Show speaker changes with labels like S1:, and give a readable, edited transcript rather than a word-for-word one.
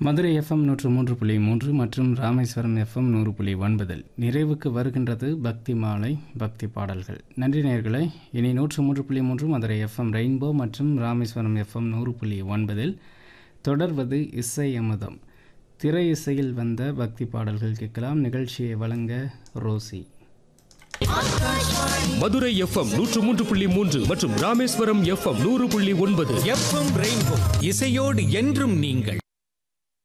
S1: Madurai FM 103.3 மற்றும் Rameswaram FM 100.9 நிறைவுக்கு வருகின்றது பக்தி மாலை பக்தி பாடல்கள். நன்றி நேயர்களே. இனி 103.3 மதுரை எஃப்எம் ரெயின்போ மற்றும் ராமேஸ்வரம் எஃப்எம் 100.9 தொடர்வது இசை அமுதம். திரை இசையில் வந்த பக்தி பாடல்கள் கேட்கலாம். நிகழ்ச்சியை வழங்க ரோசி.
S2: மதுரை எஃப்எம் 103.3 மற்றும் ராமேஸ்வரம் எஃப்எம் 100.9
S3: எஃப்எம் ரெயின்போ இசையோடு என்றும் நீங்கள்.